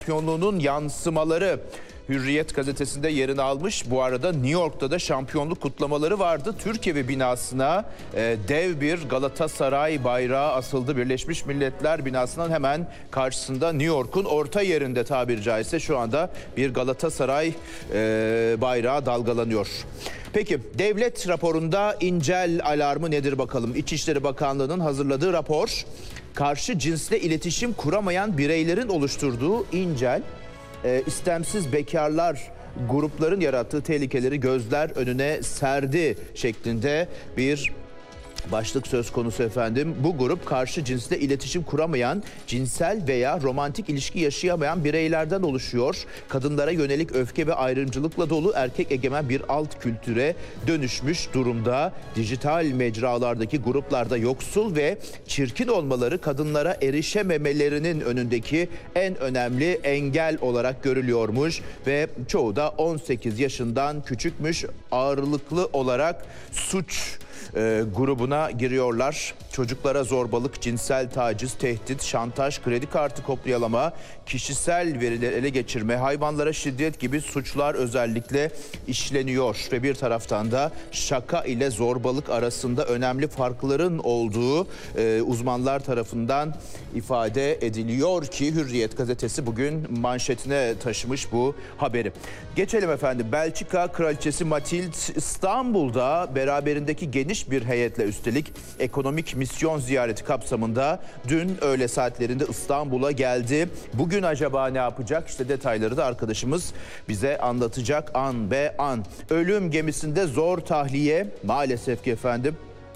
Şampiyonluğunun yansımaları Hürriyet gazetesinde yerini almış. Bu arada New York'ta da şampiyonluk kutlamaları vardı. Türkiye binasına dev bir Galatasaray bayrağı asıldı. Birleşmiş Milletler binasının hemen karşısında, New York'un orta yerinde tabiri caizse şu anda bir Galatasaray bayrağı dalgalanıyor. Peki devlet raporunda incel alarmı nedir bakalım? İçişleri Bakanlığı'nın hazırladığı rapor, karşı cinsle iletişim kuramayan bireylerin oluşturduğu incel, istemsiz bekarlar grupların yarattığı tehlikeleri gözler önüne serdi şeklinde bir başlık söz konusu efendim. Bu grup karşı cinsle iletişim kuramayan, cinsel veya romantik ilişki yaşayamayan bireylerden oluşuyor. Kadınlara yönelik öfke ve ayrımcılıkla dolu erkek egemen bir alt kültüre dönüşmüş durumda. Dijital mecralardaki gruplarda yoksul ve çirkin olmaları kadınlara erişememelerinin önündeki en önemli engel olarak görülüyormuş ve çoğu da 18 yaşından küçükmüş. Ağırlıklı olarak suç grubuna giriyorlar. Çocuklara zorbalık, cinsel taciz, tehdit, şantaj, kredi kartı kopyalama, kişisel verileri ele geçirme, hayvanlara şiddet gibi suçlar özellikle işleniyor. Ve bir taraftan da şaka ile zorbalık arasında önemli farkların olduğu uzmanlar tarafından ifade ediliyor ki Hürriyet gazetesi bugün manşetine taşımış bu haberi. Geçelim efendim. Belçika Kraliçesi Matilde İstanbul'da beraberindeki geniş bir heyetle, üstelik ekonomik misyon ziyareti kapsamında dün öğle saatlerinde İstanbul'a geldi. Bugün acaba ne yapacak? İşte detayları da arkadaşımız bize anlatacak an be an. Ölüm gemisinde zor tahliye maalesef ki efendim.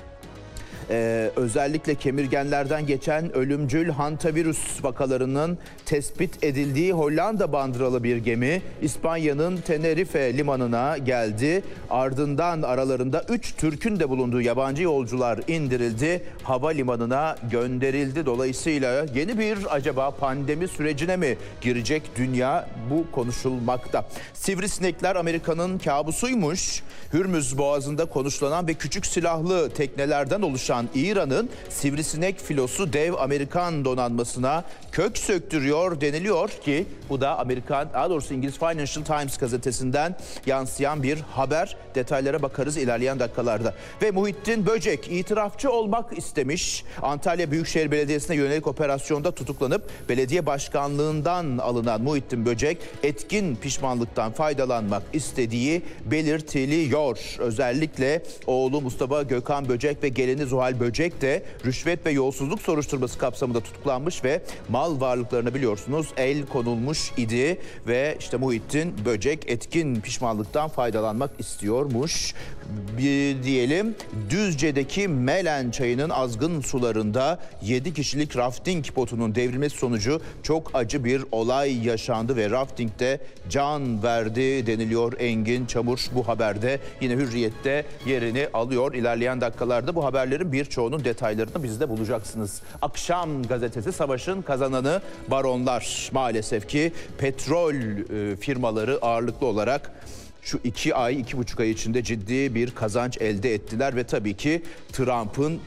Özellikle kemirgenlerden geçen ölümcül hantavirüs vakalarının tespit edildiği Hollanda bandıralı bir gemi İspanya'nın Tenerife limanına geldi. Ardından aralarında 3 Türk'ün de bulunduğu yabancı yolcular indirildi, havalimanına gönderildi. Dolayısıyla yeni bir acaba pandemi sürecine mi girecek dünya, bu konuşulmakta. Sivrisinekler Amerika'nın kabusuymuş. Hürmüz Boğazı'nda konuşlanan ve küçük silahlı teknelerden oluşan İran'ın sivrisinek filosu dev Amerikan donanmasına kök söktürüyor deniliyor ki bu da Amerikan, daha doğrusu İngiliz Financial Times gazetesinden yansıyan bir haber. Detaylara bakarız ilerleyen dakikalarda. Ve Muhittin Böcek itirafçı olmak istemiş. Antalya Büyükşehir Belediyesi'ne yönelik operasyonda tutuklanıp belediye başkanlığından alınan Muhittin Böcek etkin pişmanlıktan faydalanmak istediği belirtiliyor. Özellikle oğlu Mustafa Gökhan Böcek ve gelini Zuhal Böcek de rüşvet ve yolsuzluk soruşturması kapsamında tutuklanmış ve mal varlıklarına biliyorsunuz el konulmuş idi ve işte Muhittin Böcek etkin pişmanlıktan faydalanmak istiyormuş. Bir diyelim, Düzce'deki Melen Çayı'nın azgın sularında 7 kişilik rafting botunun devrilmesi sonucu çok acı bir olay yaşandı ve raftingde can verdi deniliyor. Engin Çamur bu haberde yine Hürriyet'te yerini alıyor. İlerleyen dakikalarda bu haberlerin birçoğunun detaylarını biz de bulacaksınız. Akşam gazetesi, savaşın kazananı baronlar. Maalesef ki petrol firmaları ağırlıklı olarak şu 2,5 ay içinde ciddi bir kazanç elde ettiler ve tabii ki Trump'ın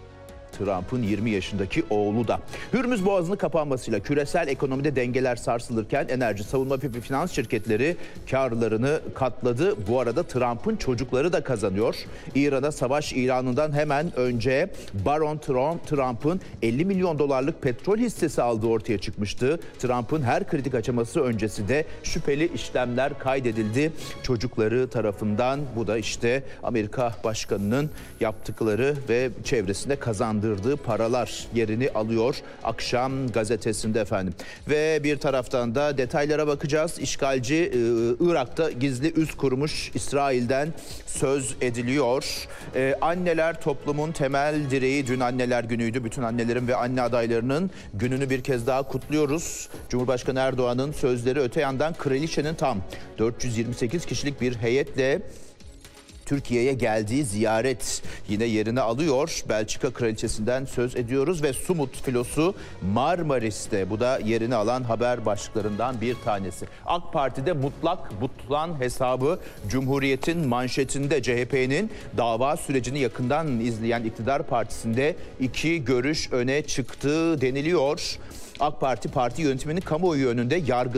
20 yaşındaki oğlu da. Hürmüz Boğazı'nın kapanmasıyla küresel ekonomide dengeler sarsılırken enerji, savunma ve finans şirketleri karlarını katladı. Bu arada Trump'ın çocukları da kazanıyor. İran'a savaş ilanından hemen önce Baron Trump'ın 50 milyon dolarlık petrol hissesi aldığı ortaya çıkmıştı. Trump'ın her kritik aşaması öncesi de şüpheli işlemler kaydedildi çocukları tarafından. Bu da işte Amerika Başkanı'nın yaptıkları ve çevresinde kazandığı paralar yerini alıyor Akşam gazetesinde efendim. Ve bir taraftan da detaylara bakacağız. İşgalci Irak'ta gizli üs kurmuş, İsrail'den söz ediliyor. Anneler toplumun temel direği. Dün Anneler Günü'ydü. Bütün annelerin ve anne adaylarının gününü bir kez daha kutluyoruz. Cumhurbaşkanı Erdoğan'ın sözleri, öte yandan kraliçenin tam 428 kişilik bir heyetle Türkiye'ye geldiği ziyaret yine yerini alıyor. Belçika Kraliçesinden söz ediyoruz ve Sumut filosu Marmaris'te. Bu da yerini alan haber başlıklarından bir tanesi. AK Parti'de mutlak butlan hesabı Cumhuriyet'in manşetinde. CHP'nin dava sürecini yakından izleyen iktidar partisinde iki görüş öne çıktı deniliyor. AK Parti parti yönetiminin kamuoyu önünde yargı